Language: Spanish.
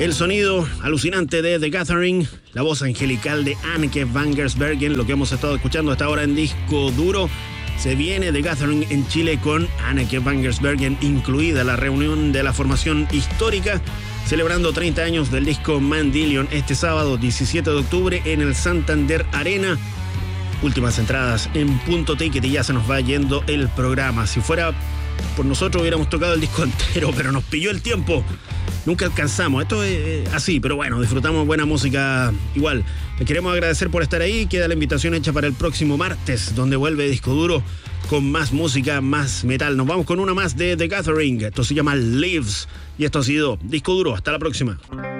El sonido alucinante de The Gathering, la voz angelical de Anneke van Giersbergen, lo que hemos estado escuchando hasta ahora en Disco Duro. Se viene The Gathering en Chile con Anneke van Giersbergen incluida, la reunión de la formación histórica, celebrando 30 años del disco Mandillion este sábado 17 de octubre en el Santander Arena. Últimas entradas en Punto Ticket y ya se nos va yendo el programa. Si fuera por nosotros hubiéramos tocado el disco entero, pero nos pilló el tiempo. Nunca alcanzamos. Esto es así, pero bueno, disfrutamos buena música igual. Les queremos agradecer por estar ahí. Queda la invitación hecha para el próximo martes, donde vuelve Disco Duro con más música, más metal. Nos vamos con una más de The Gathering. Esto se llama Lives. Y esto ha sido Disco Duro. Hasta la próxima.